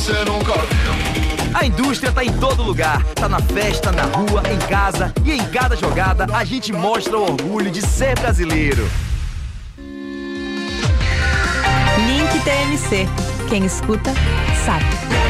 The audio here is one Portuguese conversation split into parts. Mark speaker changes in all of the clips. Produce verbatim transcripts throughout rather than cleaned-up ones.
Speaker 1: você nunca viu.
Speaker 2: A indústria tá em todo lugar, tá na festa, na rua, em casa e em cada jogada a gente mostra o orgulho de ser brasileiro.
Speaker 3: Link T M C. Quem escuta, sabe.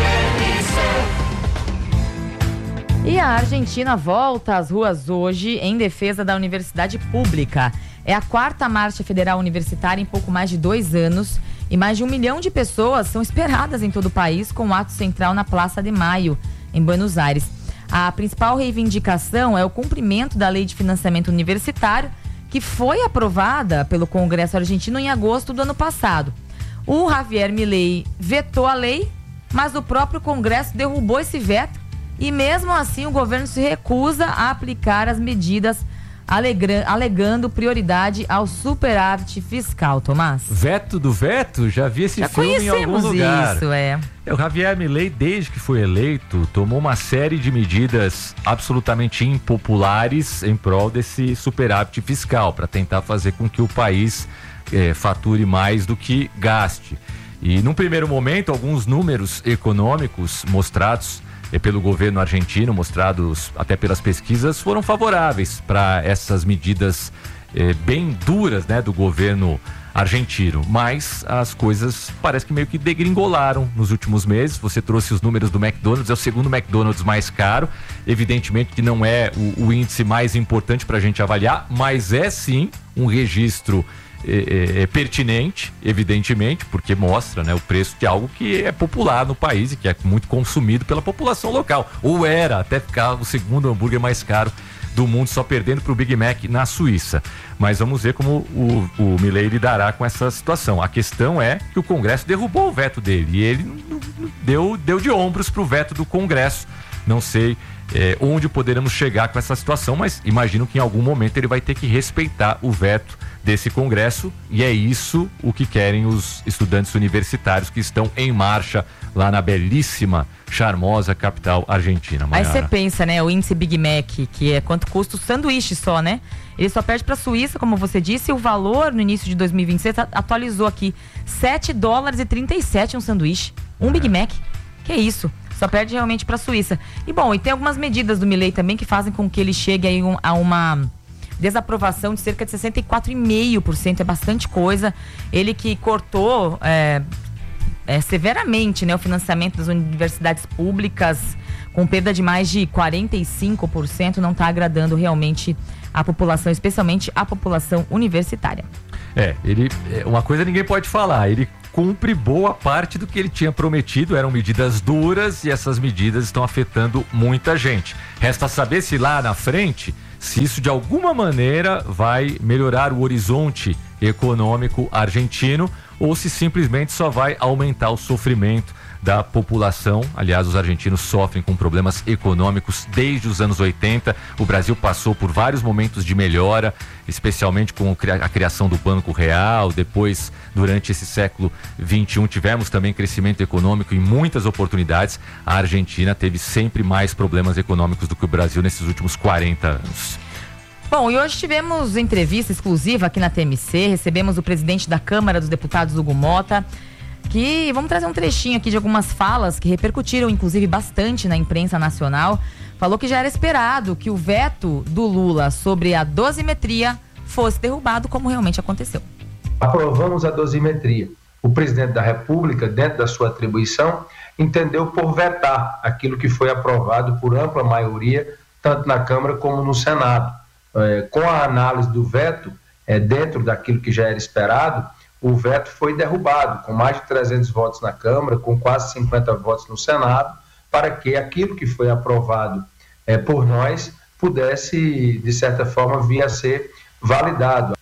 Speaker 4: E a Argentina volta às ruas hoje em defesa da universidade pública. É a quarta marcha federal universitária em pouco mais de dois anos e mais de um milhão de pessoas são esperadas em todo o país com o ato central na Praça de Maio, em Buenos Aires. A principal reivindicação é o cumprimento da Lei de Financiamento Universitário, que foi aprovada pelo Congresso argentino em agosto do ano passado. O Javier Milei vetou a lei, mas o próprio Congresso derrubou esse veto e mesmo assim o governo se recusa a aplicar as medidas alegra- alegando prioridade ao superávit fiscal, Tomás.
Speaker 5: Veto do veto? Já vi esse
Speaker 4: Já
Speaker 5: filme em algum lugar.
Speaker 4: Isso, é.
Speaker 5: O Javier Milei, desde que foi eleito, tomou uma série de medidas absolutamente impopulares em prol desse superávit fiscal, para tentar fazer com que o país eh, fature mais do que gaste. E num primeiro momento, alguns números econômicos mostrados pelo governo argentino, mostrados até pelas pesquisas, foram favoráveis para essas medidas eh, bem duras, né, do governo argentino. Mas as coisas parece que meio que degringolaram nos últimos meses. Você trouxe os números do McDonald's, é o segundo McDonald's mais caro. Evidentemente que não é o, o índice mais importante para a gente avaliar, mas é sim um registro É, é, é pertinente, evidentemente, porque mostra, né, o preço de algo que é popular no país e que é muito consumido pela população local. Ou era, até ficar o segundo hambúrguer mais caro do mundo, só perdendo para o Big Mac na Suíça. Mas vamos ver como o, o Milei lidará com essa situação. A questão é que o Congresso derrubou o veto dele e ele deu, deu de ombros para o veto do Congresso. Não sei é, onde poderemos chegar com essa situação, mas imagino que em algum momento ele vai ter que respeitar o veto desse Congresso, e é isso o que querem os estudantes universitários que estão em marcha lá na belíssima, charmosa capital argentina.
Speaker 4: Aí você pensa, né, o índice Big Mac, que é quanto custa o sanduíche só, né? Ele só perde para a Suíça, como você disse, e o valor no início de dois mil e vinte e seis atualizou aqui, sete dólares e trinta e sete um sanduíche, um é. Big Mac, que é isso? Só perde realmente para a Suíça. E bom, e tem algumas medidas do Milei também que fazem com que ele chegue aí um, a uma desaprovação de cerca de sessenta e quatro vírgula cinco por cento, é bastante coisa. Ele que cortou é, é, severamente, né, o financiamento das universidades públicas, com perda de mais de quarenta e cinco por cento, não está agradando realmente a população, especialmente a população universitária.
Speaker 5: É, ele, uma coisa ninguém pode falar, ele cumpre boa parte do que ele tinha prometido, eram medidas duras e essas medidas estão afetando muita gente. Resta saber se lá na frente, se isso de alguma maneira vai melhorar o horizonte econômico argentino ou se simplesmente só vai aumentar o sofrimento da população. Aliás, os argentinos sofrem com problemas econômicos desde os anos oitenta. O Brasil passou por vários momentos de melhora, especialmente com a criação do Banco Real. Depois, durante esse século vinte e um, tivemos também crescimento econômico e muitas oportunidades. A Argentina teve sempre mais problemas econômicos do que o Brasil nesses últimos quarenta anos.
Speaker 4: Bom, e hoje tivemos entrevista exclusiva aqui na T M C, recebemos o presidente da Câmara dos Deputados, Hugo Motta, que vamos trazer um trechinho aqui de algumas falas que repercutiram inclusive bastante na imprensa nacional. Falou que já era esperado que o veto do Lula sobre a dosimetria fosse derrubado, como realmente aconteceu.
Speaker 6: Aprovamos a dosimetria. O presidente da República, dentro da sua atribuição, entendeu por vetar aquilo que foi aprovado por ampla maioria, tanto na Câmara como no Senado. É, com a análise do veto, é, dentro daquilo que já era esperado, o veto foi derrubado, com mais de trezentos votos na Câmara, com quase cinquenta votos no Senado, para que aquilo que foi aprovado é, por nós pudesse, de certa forma, vir a ser validado.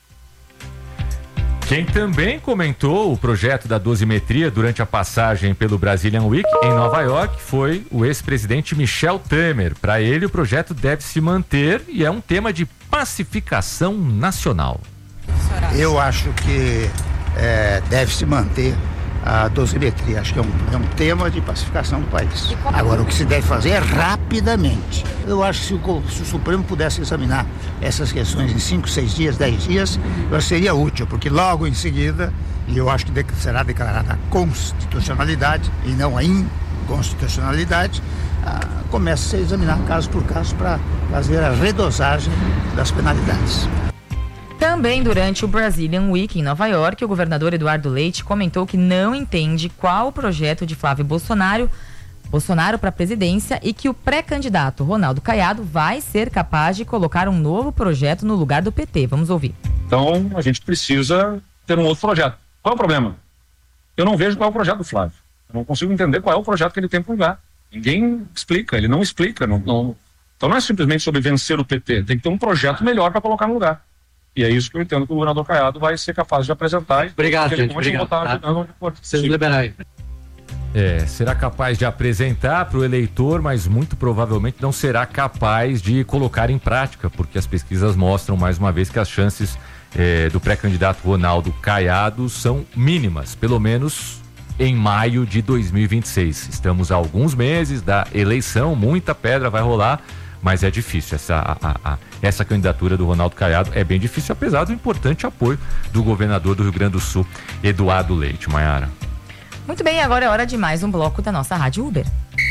Speaker 5: Quem também comentou o projeto da dosimetria durante a passagem pelo Brazilian Week em Nova York foi o ex-presidente Michel Temer. Para ele, o projeto deve se manter e é um tema de pacificação nacional.
Speaker 7: Eu acho que é, deve se manter a dosimetria. Acho que é um, é um tema de pacificação do país. Agora, o que se deve fazer é rapidamente. Eu acho que se o, se o Supremo pudesse examinar essas questões em cinco, seis dias, dez dias, eu acho que seria útil, porque logo em seguida, e eu acho que será declarada a constitucionalidade e não a inconstitucionalidade, ah, começa a ser examinado caso por caso para fazer a redosagem das penalidades.
Speaker 4: Também durante o Brazilian Week em Nova York, o governador Eduardo Leite comentou que não entende qual o projeto de Flávio Bolsonaro, Bolsonaro para a presidência e que o pré-candidato Ronaldo Caiado vai ser capaz de colocar um novo projeto no lugar do P T. Vamos ouvir.
Speaker 8: Então a gente precisa ter um outro projeto. Qual é o problema? Eu não vejo qual é o projeto do Flávio. Eu não consigo entender qual é o projeto que ele tem para o lugar. Ninguém explica, ele não explica. Não, não... Então não é simplesmente sobre vencer o P T, tem que ter um projeto melhor para colocar no lugar. E é isso que eu entendo que o governador Caiado vai ser capaz de apresentar.
Speaker 9: Obrigado, gente. Obrigado. Tá? Vocês liberar aí.
Speaker 5: É, será capaz de apresentar para o eleitor, mas muito provavelmente não será capaz de colocar em prática, porque as pesquisas mostram mais uma vez que as chances é, do pré-candidato Ronaldo Caiado são mínimas, pelo menos em maio de dois mil e vinte e seis. Estamos a alguns meses da eleição, muita pedra vai rolar, mas é difícil. Essa, a, a, essa candidatura do Ronaldo Caiado é bem difícil, apesar do importante apoio do governador do Rio Grande do Sul, Eduardo Leite. Maiara.
Speaker 4: Muito bem, agora é hora de mais um bloco da nossa Rádio Uber.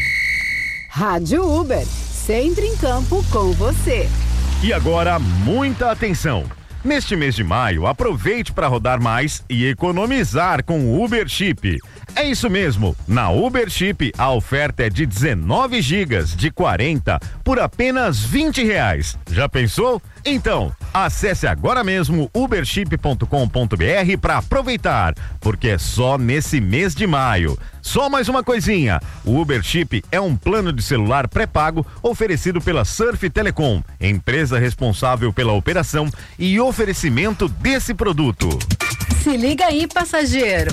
Speaker 10: Rádio Uber, sempre em campo com você.
Speaker 11: E agora, muita atenção. Neste mês de maio, aproveite para rodar mais e economizar com o Uber Chip. É isso mesmo, na Uber Chip a oferta é de dezenove gigas de quarenta por apenas vinte reais. Já pensou? Então, acesse agora mesmo uberchip ponto com ponto br para aproveitar, porque é só nesse mês de maio. Só mais uma coisinha, o Uber Chip é um plano de celular pré-pago oferecido pela Surf Telecom, empresa responsável pela operação e oferecimento desse produto.
Speaker 10: Se liga aí, passageiro.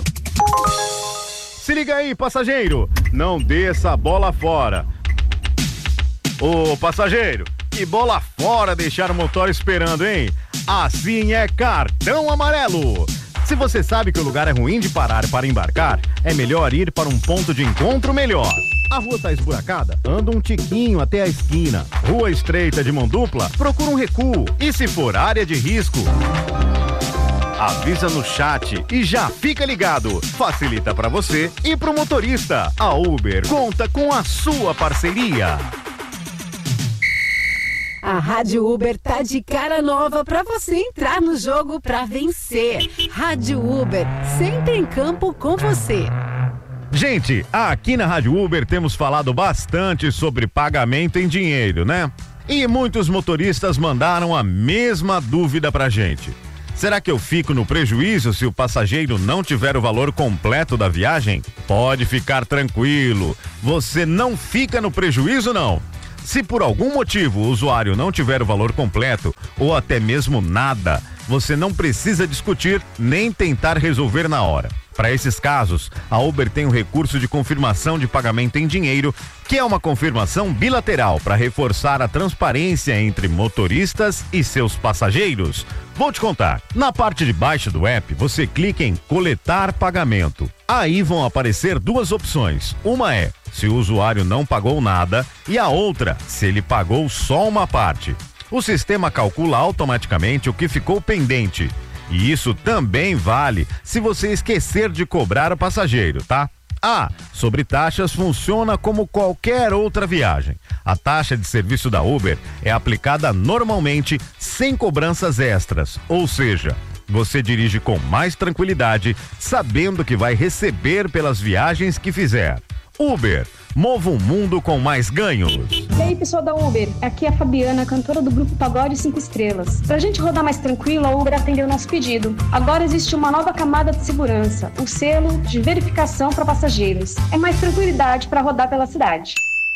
Speaker 11: Se liga aí, passageiro, não desça a bola fora. Ô, passageiro, que bola fora deixar o motor esperando, hein? Assim é cartão amarelo. Se você sabe que o lugar é ruim de parar para embarcar, é melhor ir para um ponto de encontro melhor. A rua tá esburacada? Anda um tiquinho até a esquina. Rua estreita de mão dupla? Procura um recuo. E se for área de risco, avisa no chat e já fica ligado. Facilita para você e pro motorista. A Uber conta com a sua parceria.
Speaker 10: A Rádio Uber tá de cara nova para você entrar no jogo para vencer. Rádio Uber, sempre em campo com você.
Speaker 11: Gente, aqui na Rádio Uber temos falado bastante sobre pagamento em dinheiro, né? E muitos motoristas mandaram a mesma dúvida pra gente. Será que eu fico no prejuízo se o passageiro não tiver o valor completo da viagem? Pode ficar tranquilo, você não fica no prejuízo não. Se por algum motivo o usuário não tiver o valor completo ou até mesmo nada, você não precisa discutir nem tentar resolver na hora. Para esses casos, a Uber tem o recurso de confirmação de pagamento em dinheiro, que é uma confirmação bilateral para reforçar a transparência entre motoristas e seus passageiros. Vou te contar. Na parte de baixo do app, você clica em coletar pagamento. Aí vão aparecer duas opções. Uma é se o usuário não pagou nada e a outra se ele pagou só uma parte. O sistema calcula automaticamente o que ficou pendente. E isso também vale se você esquecer de cobrar o passageiro, tá? Ah, sobre taxas funciona como qualquer outra viagem. A taxa de serviço da Uber é aplicada normalmente sem cobranças extras, ou seja, você dirige com mais tranquilidade, sabendo que vai receber pelas viagens que fizer. Uber, mova um mundo com mais ganhos.
Speaker 12: E aí, pessoal da Uber, aqui é a Fabiana, cantora do grupo Pagode cinco Estrelas. Pra gente rodar mais tranquilo, a Uber atendeu o nosso pedido. Agora existe uma nova camada de segurança, o selo de verificação para passageiros. É mais tranquilidade para rodar pela cidade.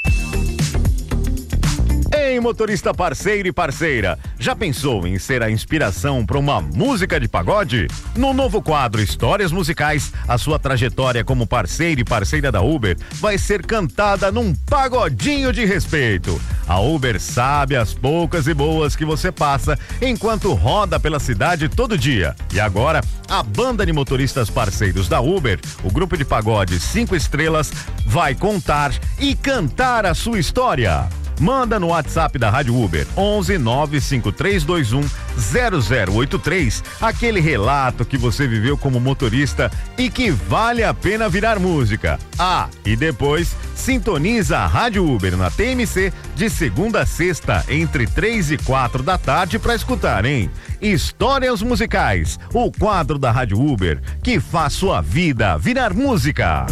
Speaker 11: Ei, motorista parceiro e parceira, já pensou em ser a inspiração para uma música de pagode? No novo quadro Histórias Musicais, a sua trajetória como parceiro e parceira da Uber vai ser cantada num pagodinho de respeito. A Uber sabe as poucas e boas que você passa enquanto roda pela cidade todo dia. E agora, a banda de motoristas parceiros da Uber, o grupo de pagode cinco Estrelas, vai contar e cantar a sua história. Manda no WhatsApp da Rádio Uber onze nove cinco três dois um zero zero oito três, aquele relato que você viveu como motorista e que vale a pena virar música. Ah, e depois sintoniza a Rádio Uber na T M C de segunda a sexta, entre três e quatro da tarde para escutar, hein? Histórias Musicais, o quadro da Rádio Uber que faz sua vida virar música.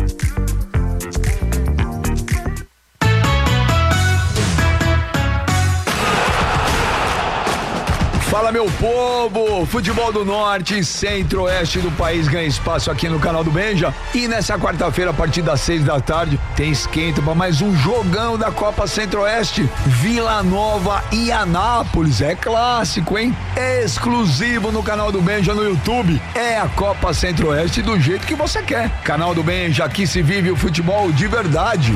Speaker 1: Fala, meu povo! Futebol do Norte e Centro-Oeste do país ganha espaço aqui no canal do Benja. E nessa quarta-feira, a partir das seis da tarde, tem esquenta para mais um jogão da Copa Centro-Oeste. Vila Nova e Anápolis. É clássico, hein? É exclusivo no canal do Benja no YouTube. É a Copa Centro-Oeste do jeito que você quer. Canal do Benja, aqui se vive o futebol de verdade.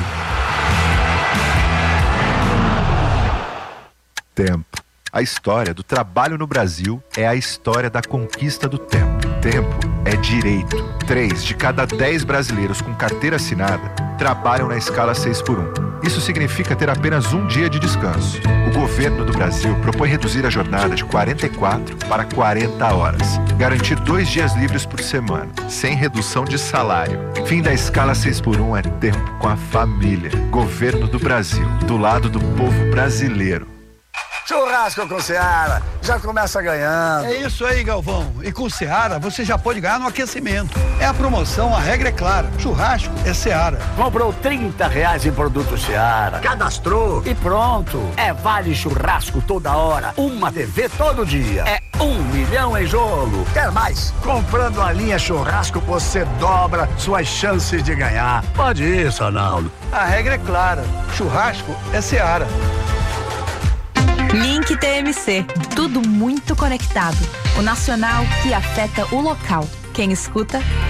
Speaker 13: Tempo. A história do trabalho no Brasil é a história da conquista do tempo. Tempo é direito. Três de cada dez brasileiros com carteira assinada trabalham na escala seis por um. Isso significa ter apenas um dia de descanso. O governo do Brasil propõe reduzir a jornada de quarenta e quatro para quarenta horas. Garantir dois dias livres por semana, sem redução de salário. Fim da escala seis por um é tempo com a família. Governo do Brasil, do lado do povo brasileiro.
Speaker 14: Churrasco com Seara, já começa ganhando.
Speaker 15: É isso aí, Galvão. E com Seara, você já pode ganhar no aquecimento. É a promoção, a regra é clara. Churrasco é Seara.
Speaker 14: Comprou trinta reais em produto Seara, cadastrou e pronto. É vale churrasco toda hora, uma T V todo dia. É um milhão em jogo. Quer mais? Comprando a linha churrasco, você dobra suas chances de ganhar. Pode ir, Sonaldo.
Speaker 15: A regra é clara. Churrasco é Seara.
Speaker 3: Link T M C, tudo muito conectado. O nacional que afeta o local. Quem escuta,